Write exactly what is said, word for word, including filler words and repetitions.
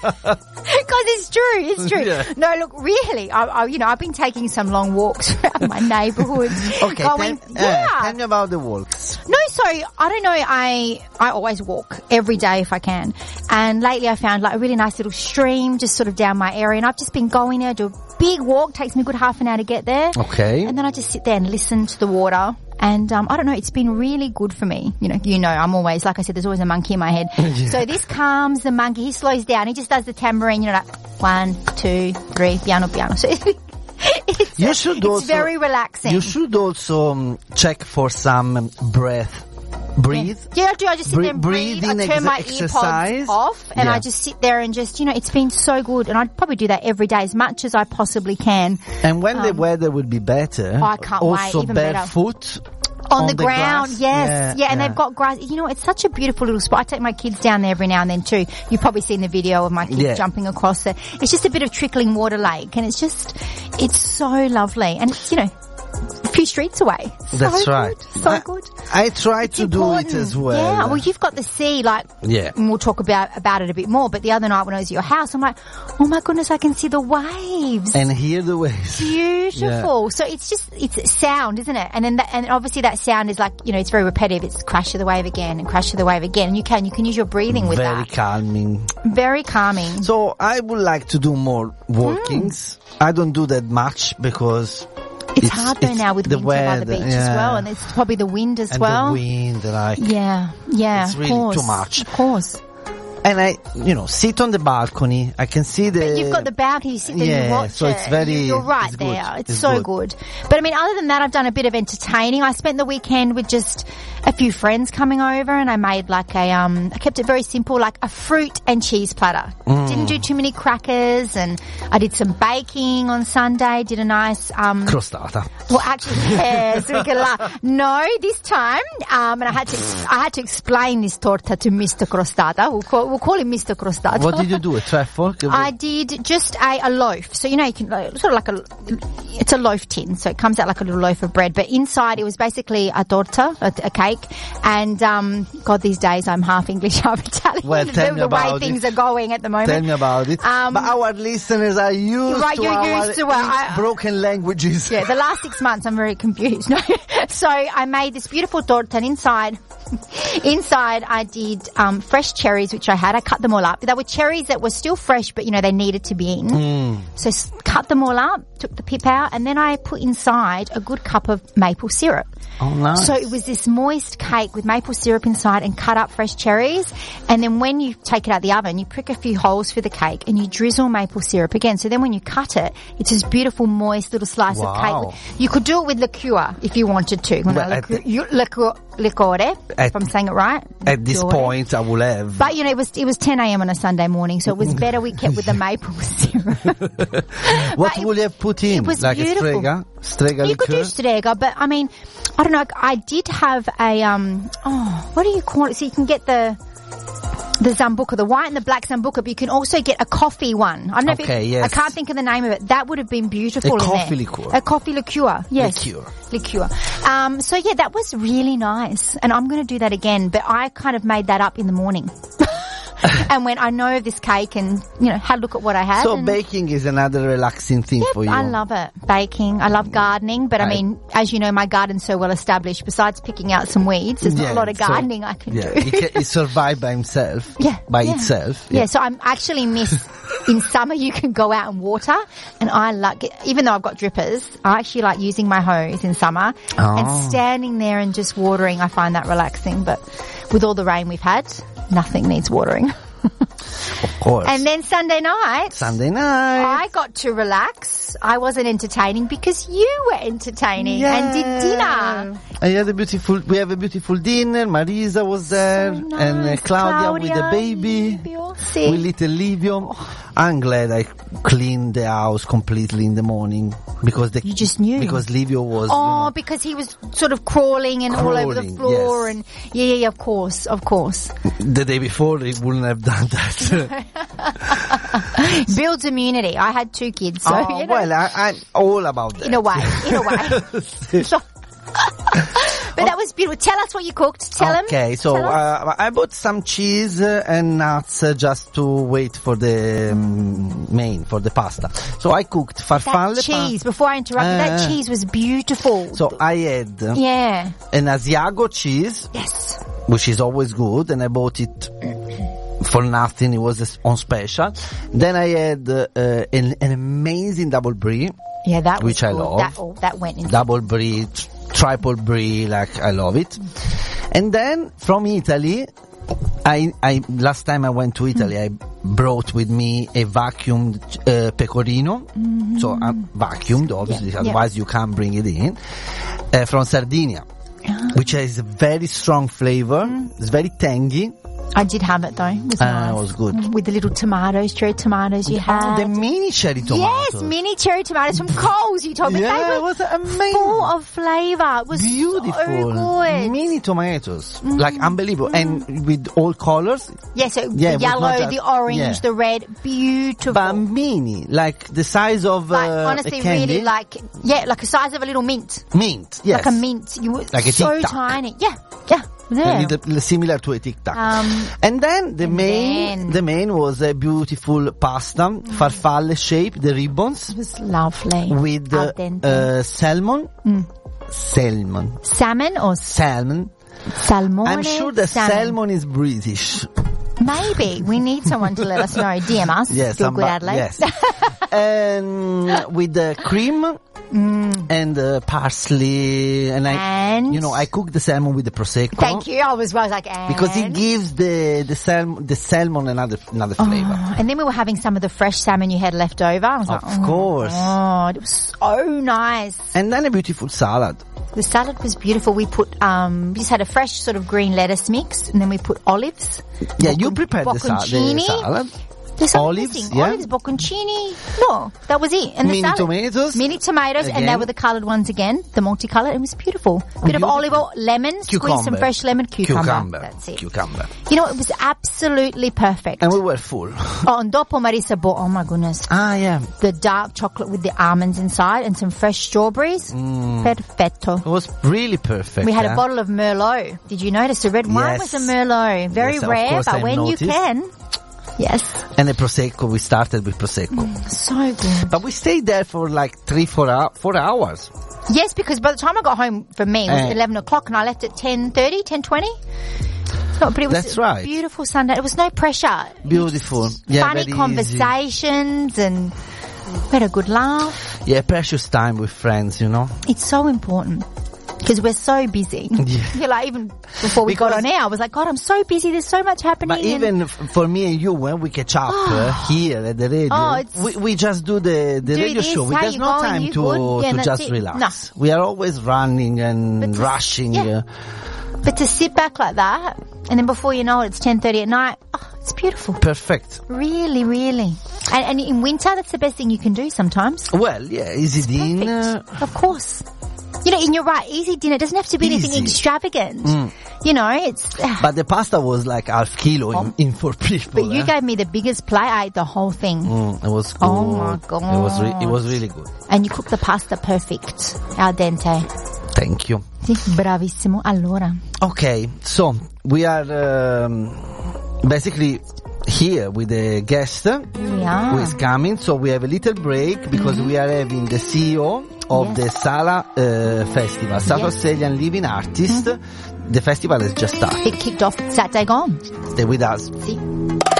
it's true. It's true. Yeah. No, look, really, I, I, you know, I've been taking some long walks around my neighbourhood. Okay, going, tell, yeah. uh, tell me about the walks. No, so I don't know. I I always walk every day if I can, and lately I found like a really nice little stream just sort of down my area, and I've just been going there. Do a big walk, takes me a good half an hour to get there. Okay, and then I just sit there and listen to the water. And um, I don't know, it's been really good for me. You know, you know, I'm always, like I said, there's always a monkey in my head. Yeah. So this calms the monkey. He slows down. He just does the tambourine, you know, like one, two, three, piano, piano. So it's, you should it's also, very relaxing. You should also um, check for some um, breath. Breathe. Yeah, yeah I do. I just sit Bre- there and breathe. I turn my exercise. earpods off and yeah. I just sit there and just, you know, it's been so good. And I'd probably do that every day as much as I possibly can. And when um, the weather would be better, oh, I can't also wait, even barefoot. Better. On, on the, the ground, grass. yes. Yeah, yeah, and yeah. they've got grass. You know, it's such a beautiful little spot. I take my kids down there every now and then too. You've probably seen the video of my kids yeah. jumping across there. It's just a bit of trickling water lake and it's just, it's so lovely. And it's, you know, a few streets away. So That's good, right. So I, good. I try it's to important. do it as well. Yeah, well, you've got the sea, like, yeah. and we'll talk about, about it a bit more, but the other night when I was at your house, I'm like, oh my goodness, I can see the waves. And hear the waves. Beautiful. Yeah. So it's just, it's sound, isn't it? And then, that, and obviously that sound is like, you know, it's very repetitive. It's crash of the wave again and crash of the wave again. And you can, you can use your breathing with Very that. Very calming. Very calming. So I would like to do more walkings. Mm. I don't do that much because It's, it's hard though it's now with the winter weather, by the beach yeah. as well, and it's probably the wind as and well. the wind, like yeah, yeah, it's of really course, too much. Of course. And I, you know, sit on the balcony. I can see the. But you've got the balcony. You sit there yeah, and you watch so it. it's very. You're right it's there. Good. It's, it's so good. good. But I mean, other than that, I've done a bit of entertaining. I spent the weekend with just a few friends coming over, and I made like a um. I kept it very simple, like a fruit and cheese platter. Mm. Didn't do too many crackers, and I did some baking on Sunday. Did a nice um. crostata. Well, actually, yes, we can laugh. No, this time, um, and I had to, I had to explain this torta to Mister Crostata. We'll call, we'll call him Mister Crostata. What did you do? A truffle? I did just a, a loaf. So, you know, you can, sort of like a, it's a loaf tin. So it comes out like a little loaf of bread. But inside it was basically a torta, a, a cake. And, um, God, these days I'm half English, half Italian. Well, tell the, me the about way things it. are going at the moment. Tell me about it. Um, but our listeners are used right, to you're our used to it. I- broken languages. Yeah, the last six months I'm very confused. No. So I made this beautiful torta, and inside, inside I did um, fresh cherries, which I had. I cut them all up. They were cherries that were still fresh, but you know they needed to be in. Mm. So s- cut them all up, took the pip out, and then I put inside a good cup of maple syrup. Oh, nice. So it was this moist cake with maple syrup inside and cut up fresh cherries. And then when you take it out of the oven, you prick a few holes for the cake and you drizzle maple syrup again. So then when you cut it, it's this beautiful moist little slice Wow. of cake. You could do it with liqueur if you wanted to. You know, Well, liqueur, at you- liqueur, liqueur, At- if I'm saying it right. At this Liqueur. point, I will have. But you know, it was it was ten a.m. on a Sunday morning, so it was better we kept with the maple syrup. What But will you have put in? it was like beautiful. a strega? Strega You could do liqueur? strega, but I mean, I don't know. I did have a um. Oh, what do you call it? So you can get the the Zambuca, the white and the black Zambuca, but you can also get a coffee one. I don't know Okay, if it, yes. I can't think of the name of it. That would have been beautiful. A in coffee there. liqueur. A coffee liqueur. Yes. Liqueur. Liqueur. Um. So yeah, that was really nice, and I'm going to do that again. But I kind of made that up in the morning. And when I know of this cake and, you know, had a look at what I had. So and baking is another relaxing thing Yep, for you. I love it. Baking. I love gardening, but I, I- mean, as you know, my garden's so well established. Besides picking out some weeds, there's not Yeah, a lot of so- gardening I can yeah, do. it, can, it survives by himself. Yeah, By yeah. itself. Yeah, so I'm actually miss in summer you can go out and water, and I like it, even though I've got drippers, I actually like using my hose in summer Oh. and standing there and just watering. I find that relaxing, but with all the rain we've had, nothing needs watering. Of course. And then Sunday night, Sunday night. I got to relax. I wasn't entertaining because you were entertaining and did dinner. I had a beautiful, we have a beautiful dinner. Marisa was there. So And uh, nice. Claudia, with the Claudia, baby. Livio, sì. With little Livio. I'm glad I cleaned the house completely in the morning. Because the, You just knew. Because Livio was, Oh, you know, because he was sort of crawling and all over the Crawling, floor, yes. and yeah, yeah, yeah, of course, of course. the day before he wouldn't have done that. Builds immunity. I had two kids, so oh, you know, well, I, I'm all about that. in a way, in a way. So- but But that was beautiful. Tell us what you cooked. Tell him. Okay, so Tell us. uh, I bought some cheese uh, and nuts uh, just to wait for the um, main, for the pasta. So I cooked farfalle. That cheese, before I interrupt you, that Uh, cheese was beautiful. So I had uh, Yeah. an Asiago cheese, Yes. which is always good, and I bought it for nothing. It was on special. Then I had uh, uh, an, an amazing double brie, Yeah, that was which I good. love. That, oh, that went in. double brie, t- triple brie, like I love it. And then from Italy, I, I last time I went to Italy, I brought with me a vacuumed uh, pecorino, mm-hmm. so I vacuumed, obviously, Yeah, otherwise yeah. you can't bring it in, uh, from Sardinia, Ah. which has a very strong flavor. Mm. It's very tangy. I did have it though. It was Ah, nice. it was good. With the little tomatoes, cherry tomatoes you had. The mini cherry tomatoes. Yes, mini cherry tomatoes from Coles. You told me Yeah, they were it was amazing. full of flavour. It was Beautiful. so good. Mini tomatoes. Like unbelievable. And with all colors. Yeah, so Yeah, the it was yellow, not just- the orange, yeah. the red, beautiful. But mini. Like the size of like uh, honestly, a candy. really like yeah, like the size of a little mint, Mint. Yes. like a mint. You were Like a so Tic Tac. tiny. Yeah, yeah, A yeah. little, similar to a Tic Tac. Um, and then the and main, then- the main was a beautiful pasta, farfalle shape, the ribbons, It was lovely. with Al uh, dente. uh, salmon, salmon, Salmon or s- salmon. salmone? I'm sure the salmon. salmon is British. Maybe we need someone to let us know. D M us. Yes, Feel good, somebody- Adelaide. yes. And with the cream and uh, parsley, and I, And? you know, I cook the salmon with the prosecco. Thank you. I was, I was like, and? Because it gives the the salmon the salmon another another flavor. Oh, and then we were having some of the fresh salmon you had left over. I was Of like, oh, course. Oh, it was so nice. And then a beautiful salad. The salad was beautiful. We put, um, we just had a fresh sort of green lettuce mix, and then we put olives. Yeah, you Boccon- prepared the, sa- the bocconcini. salad. There's something Olives, missing. yeah. Olives, bocconcini. No, that was it. And the Mini salad. tomatoes. Mini tomatoes, and they Again. were the coloured ones again, the multicolored. It was beautiful. Bit of Beautiful. olive oil, lemon, squeeze some Cucumber. fresh lemon, cucumber. Cucumber. That's it. Cucumber. You know, it was absolutely perfect. And we were full. Oh, and dopo Marisa bought, oh my goodness, Ah, yeah. the dark chocolate with the almonds inside and some fresh strawberries. Perfetto. It was really perfect. We had eh? a bottle of Merlot. Did you notice? The red wine Yes. was a Merlot. Very Yes, of rare, course but I when noticed. you can. Yes. And a prosecco. We started with prosecco. So good. But we stayed there for like three, four, hou- four hours. Yes, because by the time I got home for me, it was Eh. eleven o'clock and I left at ten thirty, ten twenty. No, but it was That's right. a beautiful Sunday. It was no pressure. Beautiful. Just Yeah, funny very conversations and we had a good laugh. Yeah, precious time with friends, you know. It's so important. Because we're so busy. Yeah. You're like, even before we got Because- on air, I was like, God, I'm so busy. There's so much happening. But and- even f- for me and you, when we catch up uh, here at the radio, Oh, it's- we, we just do the, the Do radio this, show. how There's you no going, time you to, good? Yeah, to that's just it. relax. We are always running and But to- rushing. yeah. Uh, But to sit back like that, and then before you know it, it's ten thirty at night. Oh, it's beautiful. perfect. Really, really. And, and in winter, that's the best thing you can do sometimes. Well, yeah, easy dinner. Perfect. Of course. You know, and you're right, easy dinner. It doesn't have to be anything Easy. extravagant. You know, it's... But the pasta was like half kilo in, in for people. But you eh? gave me the biggest plate. I ate the whole thing. Mm, it was good. Oh my God. It was, re- it was really good. And you cooked the pasta perfect. Al dente. Thank you. Sì, bravissimo. Allora. Okay, so we are um, basically here with the guest We are. who is coming. So we have a little break because we are having the C E O of Yes. the Sala uh, Festival, South Yes. Australian Living Artist. The festival has just started. It kicked off Saturday gone. Stay with us. Sì.